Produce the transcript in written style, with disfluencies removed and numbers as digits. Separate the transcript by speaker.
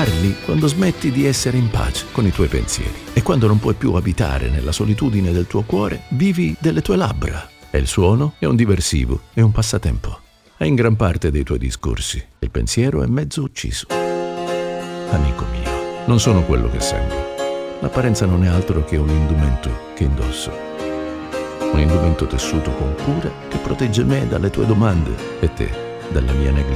Speaker 1: Parli quando smetti di essere in pace con i tuoi pensieri. E quando non puoi più abitare nella solitudine del tuo cuore, vivi delle tue labbra. E il suono è un diversivo, è un passatempo. E in gran parte dei tuoi discorsi, il pensiero è mezzo ucciso. Amico mio, non sono quello che sembro. L'apparenza non è altro che un indumento che indosso. Un indumento tessuto con cura che protegge me dalle tue domande e te dalla mia negligenza.